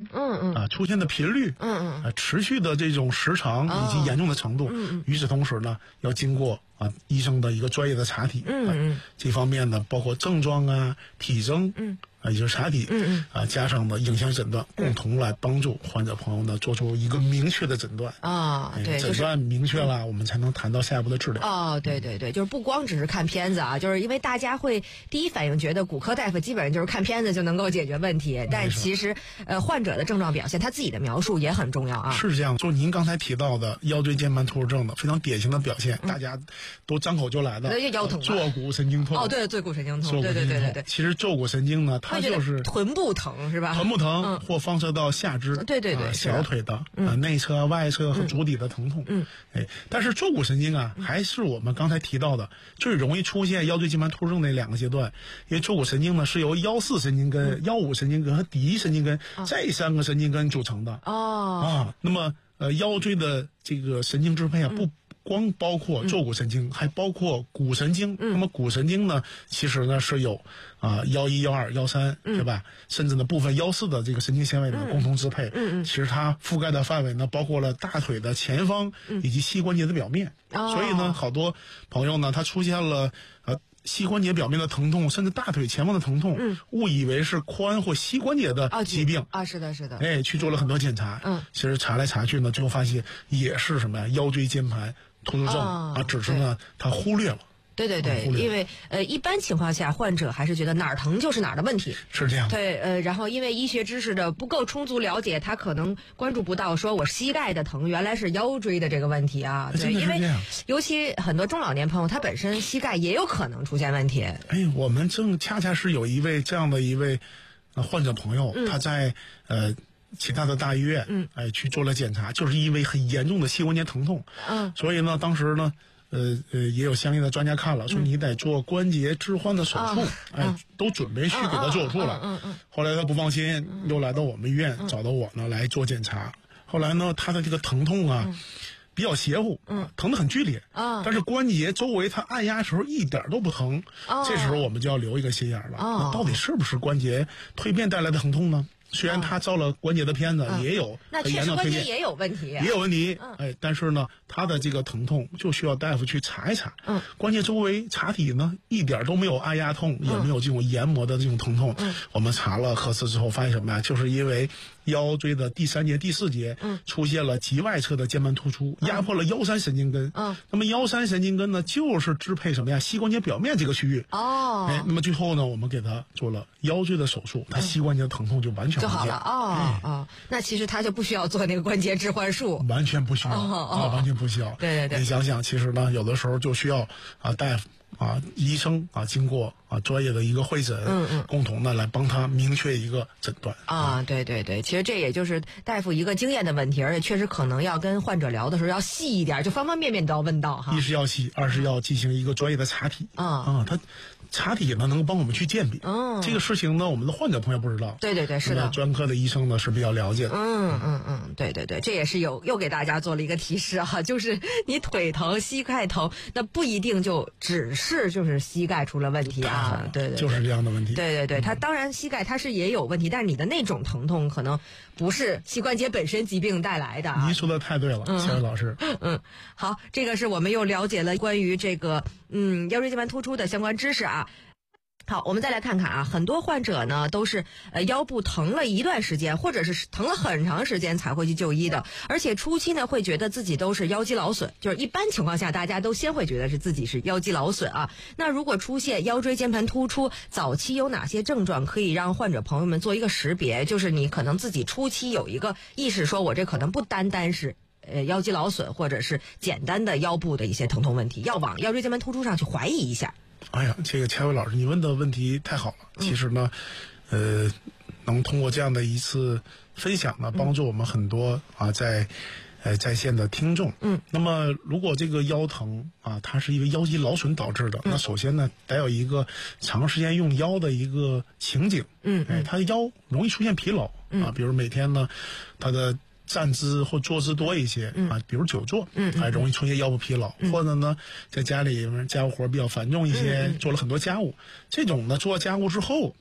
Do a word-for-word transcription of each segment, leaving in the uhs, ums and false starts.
嗯嗯啊出现的频率， 嗯嗯啊持续的这种时长以及严重的程度， 嗯嗯， 与此同时呢，要经过啊医生的一个专业的查体， 嗯嗯、啊， 这方面呢包括症状啊、体征， 嗯。 啊，也就是查体， 嗯嗯， 啊，加上呢影像诊断，共同来帮助患者朋友呢做出一个明确的诊断啊，对， 诊断明确了，我们才能谈到下一步的治疗。 哦，对对对，就是不光只是看片子啊，就是因为大家会第一反应觉得骨科大夫基本上就是看片子就能够解决问题，但其实呃患者的症状表现他自己的描述也很重要啊。 是这样，就您刚才提到的腰椎间盘突出症的非常典型的表现，嗯、大家都张口就来的， 腰疼， 坐骨神经痛。 哦，对，坐骨神经痛，对对对对对。 其实坐骨神经呢，它就是臀部疼是吧？ 臀部疼、嗯、或放射到下肢， 对对对， 啊、小腿的、 嗯、 啊内侧、外侧和足底的疼痛。 嗯， 哎，但是坐骨神经啊，嗯、还是我们刚才提到的最容易出现腰椎间盘突出症的两个阶段，因为坐骨神经呢是由腰四神经根、嗯、腰五神经根和第一神经根、啊、这三个神经根组成的。 哦， 啊，那么呃腰椎的这个神经支配啊、嗯、不。光包括坐骨神经，嗯、还包括骨神经。 嗯、 那么骨神经呢，其实呢是有啊幺一、幺二、幺三，对吧？甚至呢部分幺四的这个神经纤维呢、嗯、共同支配。 嗯嗯。 其实它覆盖的范围呢，包括了大腿的前方以及膝关节的表面。 嗯、 所以呢，好多朋友呢，他出现了呃膝关节表面的疼痛，甚至大腿前方的疼痛， 嗯、 误以为是髋或膝关节的疾病啊，是的，是的。 哎，去做了很多检查。 嗯。 其实查来查去呢，最后发现也是什么呀？腰椎间盘突出症啊，啊，只是呢他忽略了。 对对对， 嗯、 因为呃一般情况下，患者还是觉得哪儿疼就是哪儿的问题， 是这样。 对，呃，然后因为医学知识的不够充足了解，他可能关注不到，说我膝盖的疼原来是腰椎的这个问题啊。对，因为尤其很多中老年朋友，他本身膝盖也有可能出现问题。 哎，我们正恰恰是有一位这样的一位呃患者朋友， 嗯、 他在呃。其他的大医院， 嗯， 哎，去做了检查，就是因为很严重的膝关节疼痛， 嗯， 所以呢，当时呢，呃呃，也有相应的专家看了，说你得做关节置换的手术， 嗯、 哎，都准备去给他做手术了， 嗯嗯嗯。 后来他不放心， 嗯、 又来到我们医院， 嗯、 找到我呢来做检查。后来呢，他的这个疼痛啊。 嗯比较邪乎， 嗯， 疼得很剧烈， 啊， 但是关节周围它按压的时候一点都不疼， 哦， 这时候我们就要留一个心眼了， 哦， 那到底是不是关节蜕变带来的疼痛呢？虽然他照了关节的片子， 嗯、 也有那确实关节也有问题， 也有问题， 嗯、 哎，但是呢，他的这个疼痛就需要大夫去查一查， 嗯， 关节周围查体呢一点都没有按压痛，嗯、也没有这种研磨的这种疼痛， 嗯， 我们查了核磁之后发现什么呀？就是因为腰椎的第三节、第四节， 嗯， 出现了极外侧的间盘突出，压迫了腰三神经根， 嗯， 那么腰三神经根呢，就是支配什么呀？膝关节表面这个区域， 哦， 哎，那么最后呢，我们给他做了腰椎的手术，他膝关节的疼痛就完全就好了，哦。哦哦，那其实他就不需要做那个关节置换术， 完全不需要， 哦哦、 啊，完全不需要。 对对对， 你想想，其实呢，有的时候就需要啊，大夫啊，医生啊，经过啊专业的一个会诊， 嗯嗯， 共同的来帮他明确一个诊断啊。对对对，其实这也就是大夫一个经验的问题，而且确实可能要跟患者聊的时候要细一点，就方方面面都要问到哈。 一是要细，二是要进行一个专业的查体啊啊，他。查体呢，能够帮我们去鉴别。 嗯， 这个事情呢，我们的患者朋友不知道。 对对对，是的。 专科的医生呢是比较了解的。 嗯嗯嗯，对对对，这也是有又给大家做了一个提示哈、啊，就是你腿疼、膝盖疼，那不一定就只是就是膝盖出了问题啊。对 对, 对， 就是这样的问题。 对对对，它当然膝盖它是也有问题，但是你的那种疼痛可能不是膝关节本身疾病带来的、啊。 您说的太对了，小魏老师。 嗯，好，这个是我们又了解了关于这个嗯腰椎间盘突出的相关知识啊。好，我们再来看看啊，很多患者呢都是呃腰部疼了一段时间，或者是疼了很长时间才会去就医的，而且初期呢会觉得自己都是腰肌劳损，就是一般情况下大家都先会觉得是自己是腰肌劳损啊。那如果出现腰椎间盘突出，早期有哪些症状可以让患者朋友们做一个识别？就是你可能自己初期有一个意识，说我这可能不单单是呃腰肌劳损，或者是简单的腰部的一些疼痛问题，要往腰椎间盘突出上去怀疑一下。 哎呀，这个乔伟老师，你问的问题太好了。其实呢，嗯、呃，能通过这样的一次分享呢，帮助我们很多啊，在呃在线的听众。 嗯， 那么如果这个腰疼啊，它是因为腰肌劳损导致的，嗯、那首先呢，得有一个长时间用腰的一个情景。 嗯， 哎，他的腰容易出现疲劳、 嗯、 啊，比如每天呢，他的站姿或坐姿多一些、 嗯、 啊，比如久坐， 嗯， 还、哎、容易出现腰部疲劳， 嗯、 或者呢，在家里家务活比较繁重一些， 嗯、 做了很多家务，这种呢，做家务之后，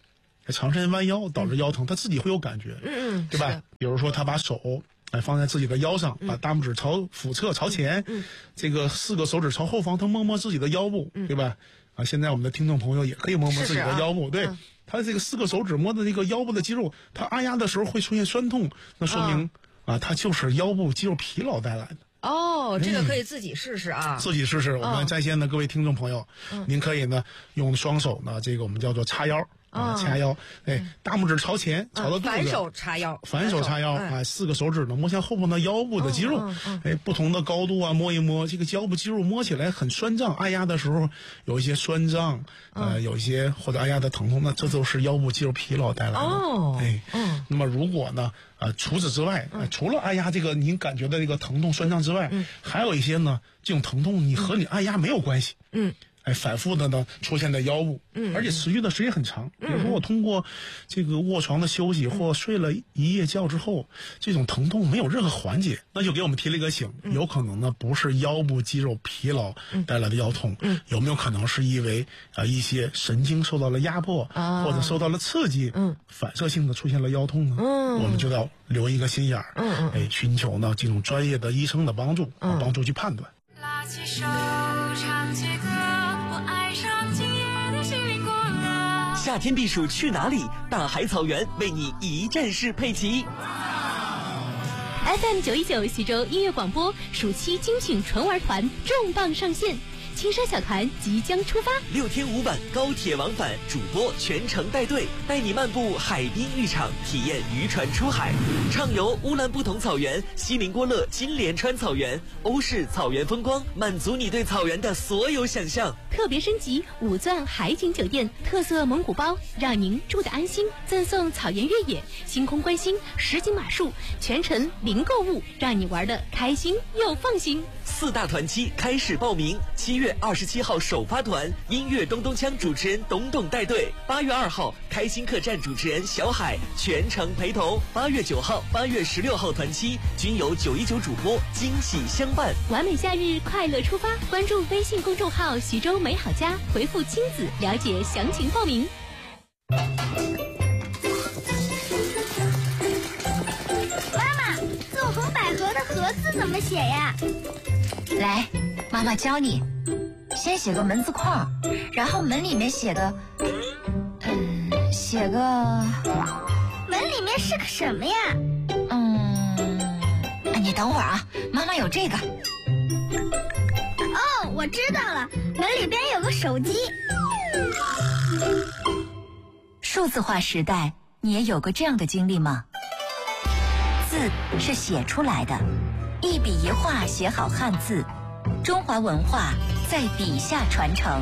长时间弯腰导致腰疼，他自己会有感觉， 嗯嗯， 对吧？比如说他把手哎放在自己的腰上，把大拇指朝腹侧朝前， 嗯， 这个四个手指朝后方，他摸摸自己的腰部，对吧？啊，现在我们的听众朋友也可以摸摸自己的腰部，对。他这个四个手指摸的那个腰部的肌肉，他按压的时候会出现酸痛，那说明、啊, 啊，他就是腰部肌肉疲劳带来的。 哦，这个可以自己试试啊， 嗯、自己试试。我们在线的各位听众朋友，嗯、您可以呢用双手呢，这个我们叫做叉腰。啊，叉腰，哎，大拇指朝前，朝到肚子， 反手叉腰， 反手叉腰啊，四个手指呢摸向后方的腰部的肌肉，哎，不同的高度啊，摸一摸，这个腰部肌肉摸起来很酸胀，按压的时候有一些酸胀，呃，有一些或者按压的疼痛，那这都是腰部肌肉疲劳带来的。 哦， 哎，嗯，那么如果呢，呃，除此之外，除了按压这个您感觉的这个疼痛酸胀之外，还有一些呢，这种疼痛你和你按压没有关系，嗯。哎，反复的呢出现在腰部，嗯，而且持续的时间很长。比如说我通过这个卧床的休息或睡了一夜觉之后，这种疼痛没有任何缓解，那就给我们提了一个醒，有可能呢不是腰部肌肉疲劳带来的腰痛，嗯，有没有可能是因为啊、呃、一些神经受到了压迫，啊、或者受到了刺激，嗯，反射性的出现了腰痛呢？嗯，我们就要留一个心眼儿，嗯嗯，哎，寻求呢这种专业的医生的帮助，啊，帮助去判断。拉起手，唱起歌。 夏天避暑去哪里？大海草原为你一站式配齐。 F M 九一九徐州音乐广播暑期精品纯玩团重磅上线，轻奢小团即将出发， 六天五晚高铁往返，主播全程带队，带你漫步海滨浴场，体验渔船出海，畅游乌兰布统草原、锡林郭勒金莲川草原、欧式草原风光，满足你对草原的所有想象。 特别升级五钻海景酒店，特色蒙古包，让您住得安心。赠送草原越野、星空观星、实景马术，全程零购物，让你玩得开心又放心。 四大团期开始报名，七月二十七号首发团，音乐咚咚锵主持人董董带队；八月二号开心客栈主持人小海全程陪同；八月九号、八月十六号团期均由九一九主播惊喜相伴。 完美夏日，快乐出发！关注微信公众号徐州美好家，回复亲子了解详情报名。 妈妈，纵横捭阖的阖字怎么写呀？ 来，妈妈教你，先写个门字框，然后门里面写个，嗯，写个， 门里面是个什么呀？ 嗯，你等会儿啊，妈妈有这个。 哦，我知道了，门里边有个手机。 数字化时代，你也有过这样的经历吗？字是写出来的，一笔一画写好汉字，中华文化在笔下传承。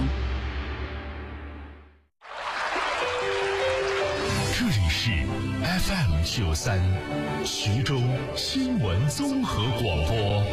这里是 F M 九三徐州新闻综合广播。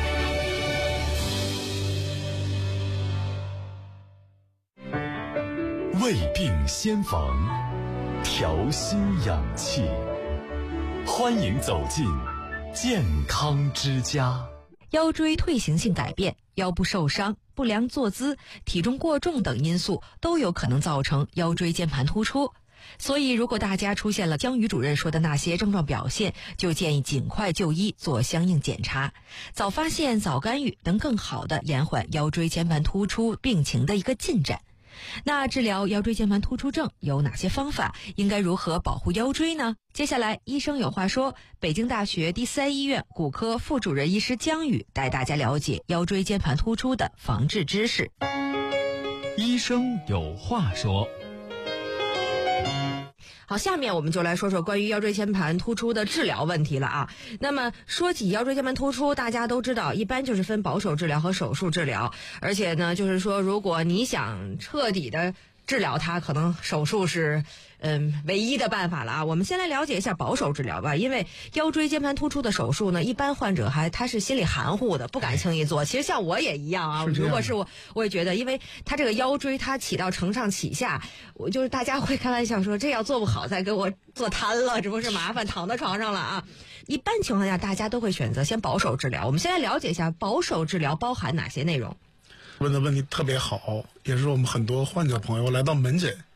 胃病先防，调心养气，欢迎走进健康之家。 腰椎退行性改变、腰部受伤、不良坐姿、体重过重等因素都有可能造成腰椎间盘突出。所以如果大家出现了江宇主任说的那些症状表现，就建议尽快就医做相应检查，早发现早干预能更好的延缓腰椎间盘突出病情的一个进展。那治疗腰椎间盘突出症有哪些方法？应该如何保护腰椎呢？接下来医生有话说，北京大学第三医院骨科副主任医师江宇带大家了解腰椎间盘突出的防治知识。 医生有话说。 好，下面我们就来说说关于腰椎间盘突出的治疗问题了啊。那么说起腰椎间盘突出，大家都知道一般就是分保守治疗和手术治疗，而且呢就是说如果你想彻底的治疗它，可能手术是嗯唯一的办法了啊。我们先来了解一下保守治疗吧，因为腰椎间盘突出的手术呢，一般患者还他是心里含糊的，不敢轻易做。其实像我也一样啊，如果是我，我也觉得，因为他这个腰椎它起到承上启下，我就是大家会开玩笑说，这要做不好再给我做瘫了，这不是麻烦，躺在床上了啊。一般情况下，大家都会选择先保守治疗。我们先来了解一下保守治疗包含哪些内容。 问的问题特别好，也是我们很多患者朋友来到门诊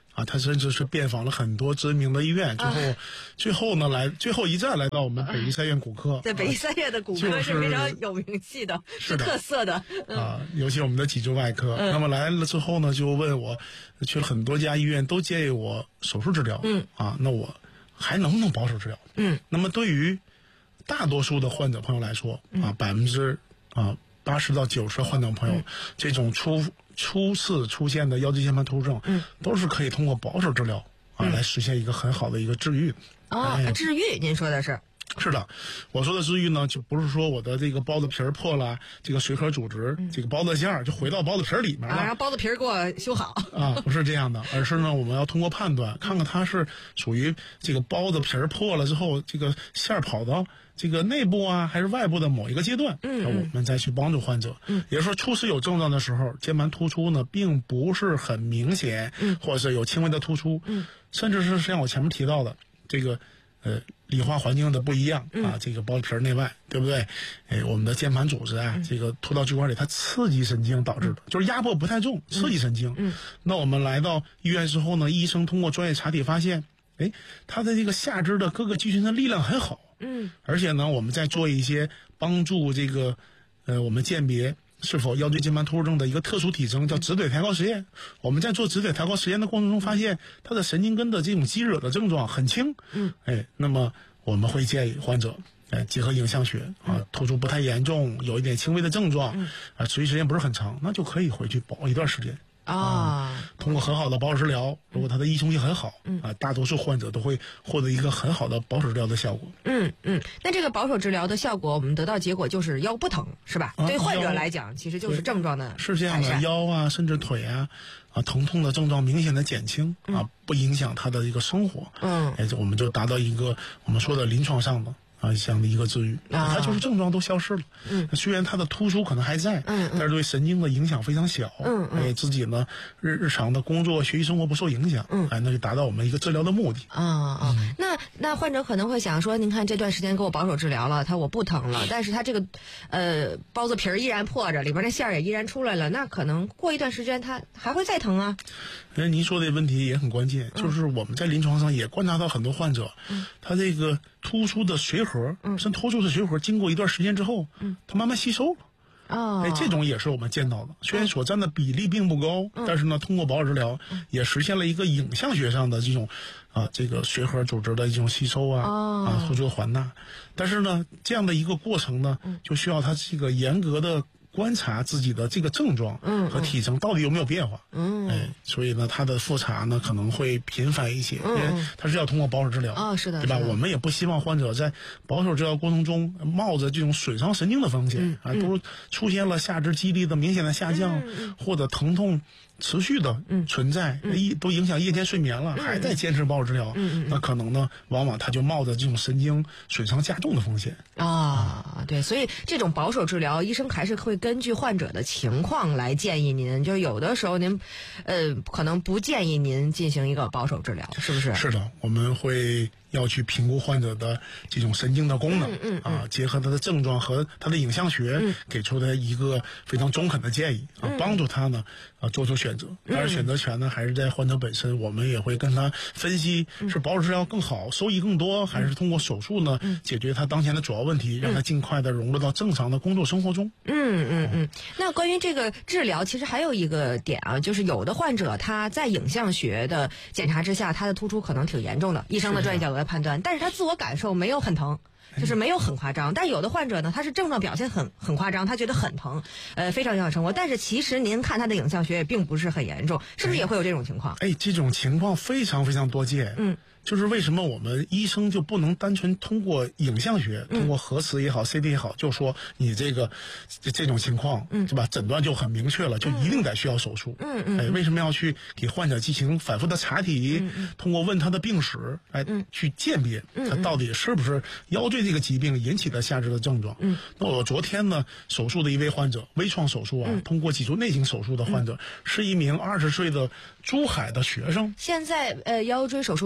啊，他甚至是遍访了很多知名的医院，最后，啊、最后呢来最后一站来到我们北医三院骨科。 对，北医三院的骨科是非常有名气的， 是特色的啊，尤其我们的脊柱外科。嗯、那么来了之后呢，就问我，去了很多家医院，都建议我手术治疗。嗯啊，那我还能不能保守治疗？嗯，那么对于大多数的患者朋友来说，啊，百分之啊八十到九十患者朋友，嗯、这种初初次出现的腰椎间盘突出症，嗯，都是可以通过保守治疗啊、嗯、来实现一个很好的一个治愈。 哦，哎、治愈，您说的是？ 是的，我说的治愈呢，就不是说我的这个包子皮儿破了，这个髓核组织，嗯、这个包子馅儿就回到包子皮儿里面了， 啊，让包子皮儿给我修好啊，不是这样的，而是呢，我们要通过判断，看看它是属于这个包子皮儿破了之后，这个馅儿跑到这个内部啊，还是外部的某一个阶段，嗯，我们再去帮助患者。嗯，也就是说，初始有症状的时候，肩盘突出呢，并不是很明显，嗯，或者是有轻微的突出，嗯，甚至是像我前面提到的这个。呃，理化环境的不一样啊，这个包子皮儿内外，对不对？哎，我们的肩盘组织啊，这个突到椎管里，它刺激神经导致的，就是压迫不太重，刺激神经。嗯，那我们来到医院之后呢，医生通过专业查体发现，哎，他的这个下肢的各个肌群的力量很好。嗯，而且呢，我们在做一些帮助这个，呃，我们鉴别是否腰椎间盘突出症的一个特殊体征，叫直腿抬高实验。我们在做直腿抬高实验的过程中发现，它的神经根的这种激惹的症状很轻。嗯，哎，那么我们会建议患者，哎，结合影像学啊，突出不太严重，有一点轻微的症状，啊，持续时间不是很长，那就可以回去保一段时间。啊、嗯，通过很好的保守治疗，如果他的依从性很好，嗯啊，大多数患者都会获得一个很好的保守治疗的效果。 嗯嗯，那这个保守治疗的效果，我们得到结果就是腰不疼，是吧？啊、对患者来讲，其实就是症状的是这样的，腰啊，甚至腿啊，啊，疼痛的症状明显的减轻，嗯、啊，不影响他的一个生活。嗯，哎，我们就达到一个我们说的临床上的。啊，这样的一个治愈，啊，它就是症状都消失了。嗯，虽然它的突出可能还在，嗯，但是对神经的影响非常小。嗯嗯，哎，自己呢日日常的工作、学习生活不受影响。嗯，哎，那就达到我们一个治疗的目的。 啊啊，嗯、那那患者可能会想说，您看这段时间给我保守治疗了，他我不疼了，但是他这个呃包子皮儿依然破着，里边那馅儿也依然出来了，那可能过一段时间他还会再疼啊。 哎，您说的问题也很关键，嗯、就是我们在临床上也观察到很多患者，嗯、他这个突出的髓核，嗯，甚至突出的髓核，经过一段时间之后，嗯，它慢慢吸收了。哦，哎，这种也是我们见到的，虽然所占的比例并不高，嗯、但是呢，通过保守治疗，嗯、也实现了一个影像学上的这种啊，这个髓核组织的一种吸收啊，哦、啊，突出还纳。但是呢，这样的一个过程呢，嗯、就需要它这个严格的观察自己的这个症状和体征到底有没有变化。嗯，哎，所以呢，它的复查呢可能会频繁一些，因为它是要通过保守治疗。 哦，是的， 对吧？我们也不希望患者在保守治疗过程中冒着这种损伤神经的风险，啊，都出现了下肢肌力的明显的下降，或者疼痛持续的存在，一都影响夜间睡眠了，还在坚持保守治疗，那可能呢，往往他就冒着这种神经损伤加重的风险。 啊，对，所以这种保守治疗，医生还是会根据患者的情况来建议您。就有的时候您，呃，可能不建议您进行一个保守治疗，是不是？ 是的，我们会要去评估患者的这种神经的功能，嗯嗯、啊，结合他的症状和他的影像学，嗯、给出他一个非常中肯的建议，啊，嗯、帮助他呢，啊，做出选择。当然，选择权呢还是在患者本身，我们也会跟他分析是保守治疗更好，收益更多，还是通过手术呢，嗯、解决他当前的主要问题，让他尽快的融入到正常的工作生活中。 嗯嗯嗯。那关于这个治疗，其实还有一个点啊，就是有的患者他在影像学的检查之下，他的突出可能挺严重的，医生的专业角度来判断，但是他自我感受没有很疼。就是没有很夸张，但有的患者呢，他是症状表现很很夸张，他觉得很疼，呃，非常影响生活。但是其实您看他的影像学也并不是很严重，是不是也会有这种情况？ 哎，这种情况非常非常多见。嗯。就是为什么我们医生就不能单纯通过影像学，通过核磁也好 C T 也好，就说你这个这种情况，嗯，对吧？诊断就很明确了，就一定得需要手术。嗯嗯。哎，为什么要去给患者进行反复的查体？嗯，通过问他的病史，哎，去鉴别他到底是不是腰椎这个疾病引起的下肢的症状。嗯。那我昨天呢，手术的一位患者，微创手术啊，通过脊柱内倾手术的患者，是一名二十岁的珠海的学生。 现在呃，腰椎手术已经可以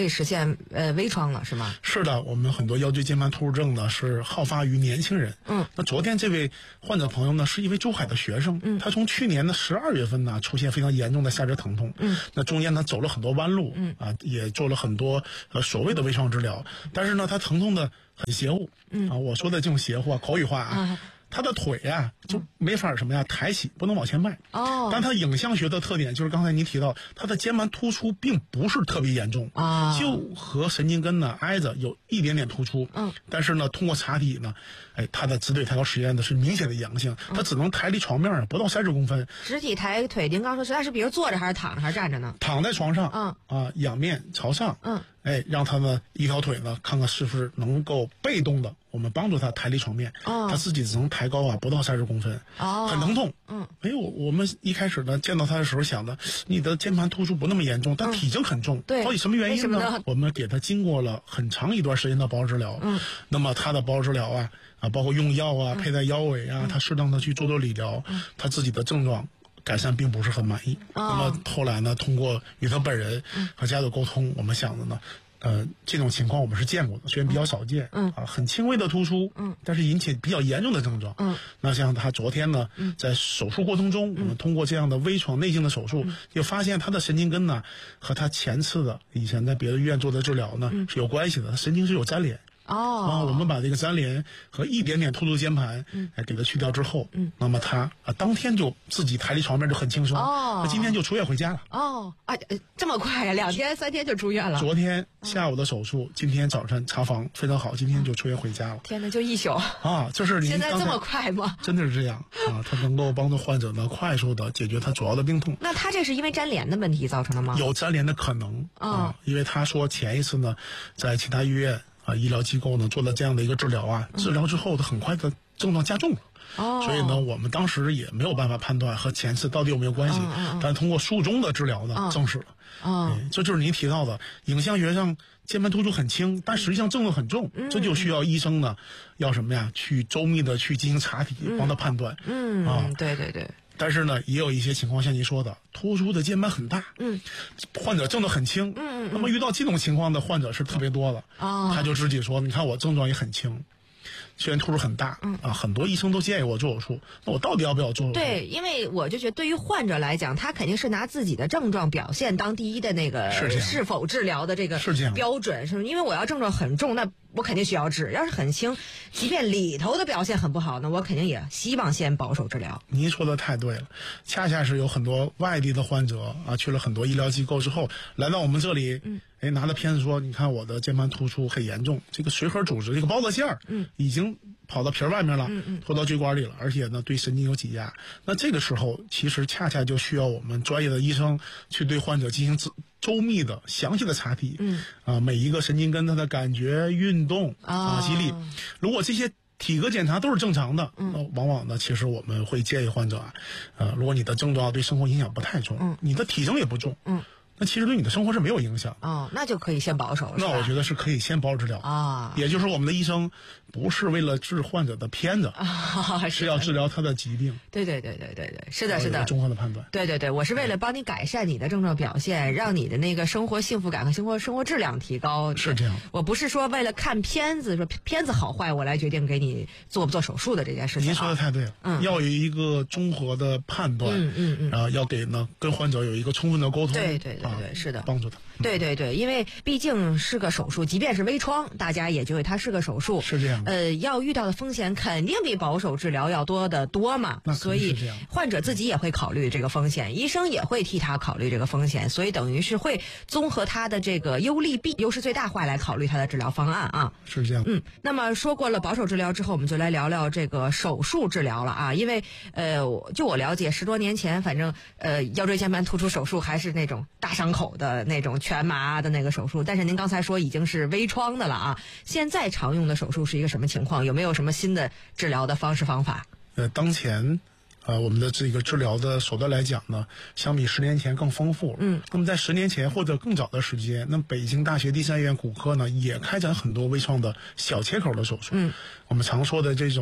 以实现呃微创了，是吗？ 是的，我们很多腰椎间盘突出症呢是好发于年轻人。 嗯， 那昨天这位患者朋友呢是一位珠海的学生，嗯，他从去年的十二月份呢出现非常严重的下肢疼痛，嗯，那中间呢走了很多弯路，嗯啊，也做了很多呃所谓的微创治疗，但是呢他疼痛的很邪乎，嗯啊，我说的这种邪乎啊，口语化啊。啊他的腿呀、啊、就没法什么呀抬起，不能往前迈。 哦， 但他影像学的特点就是刚才您提到，他的肩盘突出并不是特别严重啊， 就和神经根呢挨着有一点点突出。嗯，但是呢，通过查体呢，哎，他的直腿抬高实验呢是明显的阳性，他只能抬离床面啊不到三十公分。 直体抬腿，您刚说是他是比如坐着还是躺着还是站着呢？ 躺在床上， 嗯啊，仰面朝上， 嗯， 哎，让他呢一条腿呢看看是不是能够被动的。我们帮助他抬离床面，哦，他自己只能抬高啊，不到三十公分， 哦， 很疼痛， 嗯， 哎呦，我们一开始呢见到他的时候想的，你的肩盘突出不那么严重，但体型很重， 嗯、对， 到底什么原因呢？ 为什么呢？ 我们给他经过了很长一段时间的保守治疗，嗯，那么他的保守治疗啊啊，包括用药啊、佩戴腰围啊，嗯、他适当的去做做理疗，嗯、他自己的症状改善并不是很满意。哦、那么后来呢，通过与他本人和家属沟通，我们想的呢。呃，这种情况我们是见过的，虽然比较少见，嗯啊，很轻微的突出，嗯，但是引起比较严重的症状，嗯，那像他昨天呢，嗯、在手术过程中，嗯、我们通过这样的微创内镜的手术，嗯、就发现他的神经根呢和他前次的以前在别的医院做的治疗呢、嗯、是有关系的，他神经是有粘连。 哦， 啊，我们把这个粘连和一点点突出肩盘，嗯，哎，给它去掉之后，嗯，那么他啊，当天就自己抬离床面就很轻松，哦，他今天就出院回家了。 哦，啊，这么快呀，两天三天就出院了。 昨天下午的手术，今天早晨查房非常好，今天就出院回家了。 天哪，就一宿啊！就是您现在这么快吗？ 真的是这样啊，他能够帮助患者呢快速的解决他主要的病痛。 那他这是因为粘连的问题造成的吗？ 有粘连的可能啊，因为他说前一次呢，在其他医院。啊，医疗机构呢做了这样的一个治疗啊，治疗之后，他很快的症状加重了。哦，所以呢，我们当时也没有办法判断和前次到底有没有关系，嗯嗯、但通过术中的治疗呢，嗯、证实了。哦、哎，这就是您提到的影像学上肩盘突出很轻，但实际上症状很重，嗯、这就需要医生呢要什么呀？去周密的去进行查体，帮他判断。 嗯，啊，对对对。 但是呢，也有一些情况像您说的，突出的肩盘很大，嗯，患者症状很轻，嗯嗯，那么遇到这种情况的患者是特别多的，哦，他就自己说，你看我症状也很轻。虽然突出很大，嗯啊，很多医生都建议我做手术，那我到底要不要做手术？ 对，因为我就觉得对于患者来讲，他肯定是拿自己的症状表现当第一的那个是否治疗的这个标准，是因为我要症状很重，那我肯定需要治；要是很轻，即便里头的表现很不好呢，我肯定也希望先保守治疗。 您说的太对了，恰恰是有很多外地的患者啊，去了很多医疗机构之后，来到我们这里，嗯。哎，拿着片子说，你看我的肩盘突出很严重，这个髓核组织这个包子馅儿，嗯，已经跑到皮儿外面了，嗯嗯，拖到椎管里了，而且呢对神经有挤压。那这个时候，其实恰恰就需要我们专业的医生去对患者进行周密的、详细的查体，嗯，啊，每一个神经根它的感觉、运动啊、肌力，如果这些体格检查都是正常的，嗯，那往往呢，其实我们会建议患者啊，呃，如果你的症状对生活影响不太重，嗯，你的体征也不重，嗯。那其实对你的生活是没有影响哦，那就可以先保守。 那我觉得是可以先保守治疗啊，也就是我们的医生不是为了治患者的偏着，啊、是要治疗他的疾病。 对对对对对对，是的，是的， 综合的判断。 对对对，我是为了帮你改善你的症状表现，让你的那个生活幸福感和生活生活质量提高。 是这样， 我不是说为了看片子说片子好坏，我来决定给你做不做手术的这件事情、啊。 您说的太对了，嗯，要有一个综合的判断，嗯嗯嗯，啊，要给呢跟患者有一个充分的沟通。 对对对对，啊、是的， 帮助。 对对对，因为毕竟是个手术，即便是微创，大家也就会它是个手术， 是这样的。 呃，要遇到的风险肯定比保守治疗要多得多嘛，所以患者自己也会考虑这个风险，医生也会替他考虑这个风险，所以等于是会综合他的这个优利弊、优势最大化来考虑他的治疗方案啊。 是这样。 嗯，那么说过了保守治疗之后，我们就来聊聊这个手术治疗了啊，因为呃，就我了解，十多年前，反正呃，腰椎间盘突出手术还是那种大伤口的那种全麻的那个手术，但是您刚才说已经是微创的了啊。现在常用的手术是一个什么情况？有没有什么新的治疗的方式方法？ 呃，当前呃我们的这个治疗的手段来讲呢，相比十年前更丰富。嗯，那么在十年前或者更早的时间，那北京大学第三医院骨科呢也开展很多微创的小切口的手术。嗯，我们常说的这种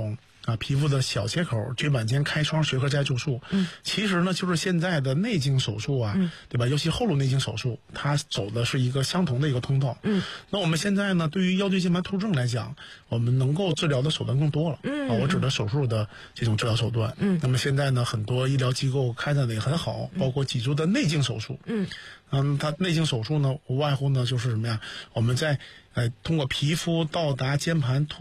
啊，皮肤的小切口、椎板间开窗、学科摘除术，嗯，其实呢就是现在的内镜手术啊，嗯，对吧？尤其后颅内镜手术，它走的是一个相同的一个通道，嗯。那我们现在呢，对于腰椎间盘突出症来讲，我们能够治疗的手段更多了，嗯啊，我指的手术的这种治疗手段，嗯。那么现在呢，很多医疗机构开展的也很好，包括脊柱的内镜手术，嗯。嗯，它内镜手术呢，无外乎呢就是什么呀？我们在呃通过皮肤到达肩盘突